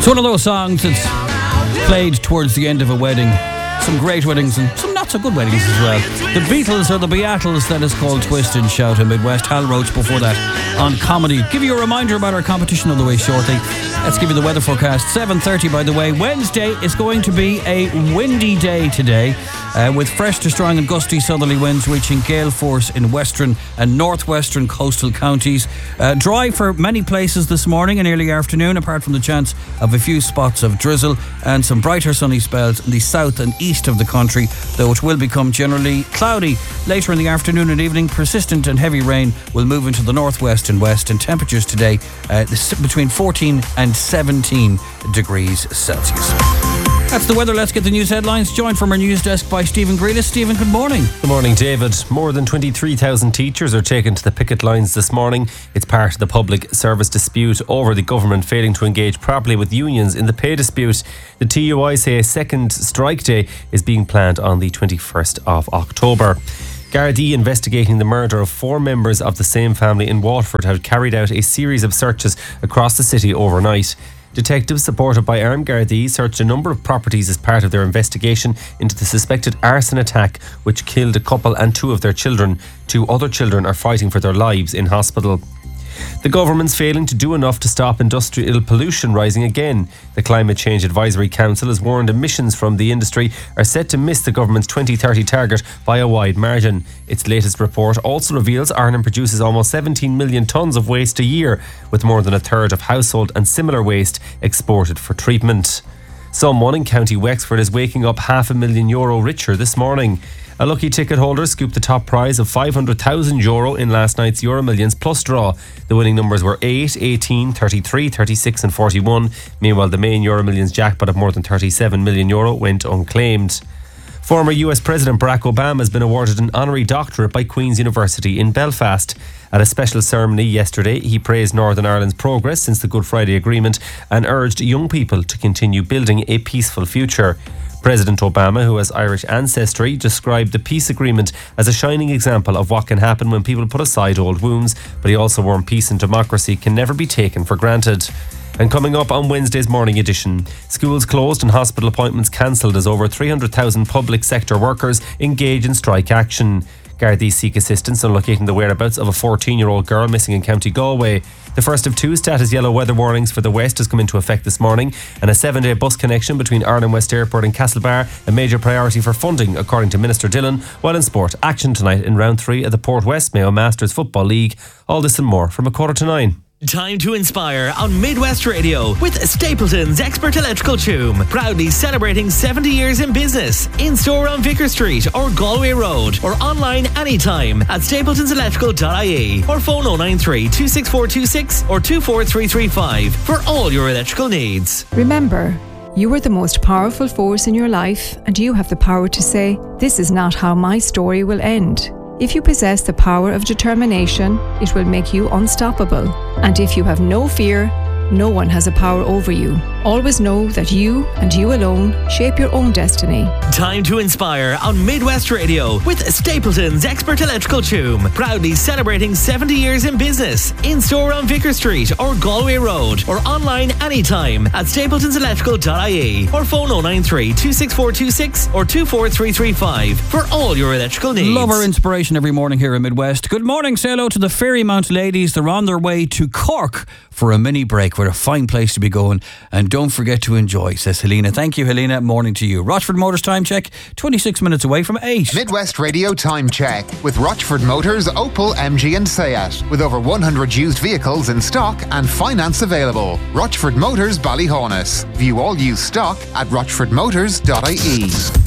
It's one of those songs that's played towards the end of a wedding. Some great weddings and some not so good weddings as well. The Beatles or the Beatles, that is called Twist and Shout in Midwest. Hal Roach before that on Comedy. Give you a reminder about our competition on the way shortly. Let's give you the weather forecast. 7:30 by the way. Wednesday is going to be a windy day today, with fresh to strong and gusty southerly winds reaching gale force in western and northwestern coastal counties. Dry for many places this morning and early afternoon, apart from the chance of a few spots of drizzle and some brighter sunny spells in the south and east of the country, though it will become generally cloudy later in the afternoon and evening. Persistent and heavy rain will move into the northwest and west, and temperatures today between 14 and 17 degrees Celsius. That's the weather. Let's get the news headlines. Joined from our news desk by Stephen Grealis. Stephen, good morning. Good morning, David. More than 23,000 teachers are taken to the picket lines this morning. It's part of the public service dispute over the government failing to engage properly with unions in the pay dispute. The TUI say a second strike day is being planned on the 21st of October. Gardaí investigating the murder of 4 members of the same family in Waterford have carried out a series of searches across the city overnight. Detectives supported by armed Gardaí searched a number of properties as part of their investigation into the suspected arson attack which killed a couple and 2 of their children. 2 other children are fighting for their lives in hospital. The government's failing to do enough to stop industrial pollution rising again. The Climate Change Advisory Council has warned emissions from the industry are set to miss the government's 2030 target by a wide margin. Its latest report also reveals Ireland produces almost 17 million tonnes of waste a year, with more than a third of household and similar waste exported for treatment. Someone in County Wexford is waking up €500,000 richer this morning. A lucky ticket holder scooped the top prize of €500,000 in last night's Euro Millions Plus draw. The winning numbers were 8, 18, 33, 36 and 41. Meanwhile, the main Euro Millions jackpot of more than €37 million went unclaimed. Former US President Barack Obama has been awarded an honorary doctorate by Queen's University in Belfast. At a special ceremony yesterday, he praised Northern Ireland's progress since the Good Friday Agreement and urged young people to continue building a peaceful future. President Obama, who has Irish ancestry, described the peace agreement as a shining example of what can happen when people put aside old wounds, but he also warned peace and democracy can never be taken for granted. And coming up on Wednesday's morning edition, schools closed and hospital appointments cancelled as over 300,000 public sector workers engage in strike action. Gardaí seek assistance in locating the whereabouts of a 14-year-old girl missing in County Galway. The first of 2 status yellow weather warnings for the west has come into effect this morning, and a 7-day bus connection between Ireland West Airport and Castlebar, a major priority for funding, according to Minister Dillon. While in sport, action tonight in round 3 of the Port West Mayo Masters Football League. All this and more from 9:15. Time to inspire on Midwest Radio with Stapleton's Expert Electrical Tomb. Proudly celebrating 70 years in business. In store on Vicar Street or Galway Road, or online anytime at stapletonselectrical.ie, or phone 093 26426 or 24335 for all your electrical needs. Remember, you are the most powerful force in your life, and you have the power to say, "This is not how my story will end." If you possess the power of determination, it will make you unstoppable. And if you have no fear, no one has a power over you. Always know that you and you alone shape your own destiny. Time to inspire on Midwest Radio with Stapleton's Expert Electrical Tomb. Proudly celebrating 70 years in business. In store on Vicar Street or Galway Road, or online anytime at stapletonselectrical.ie, or phone 093 26426 or 24335 for all your electrical needs. Love our inspiration every morning here in Midwest. Good morning. Say hello to the Ferrymount ladies. They're on their way to Cork for a mini break. What a fine place to be going. And don't forget to enjoy, says Helena. Thank you, Helena. Morning to you. Rochford Motors time check, 26 minutes away from 8. Midwest Radio time check with Rochford Motors, Opel, MG and Seat. With over 100 used vehicles in stock and finance available. Rochford Motors, Ballyhonus. View all used stock at rochfordmotors.ie.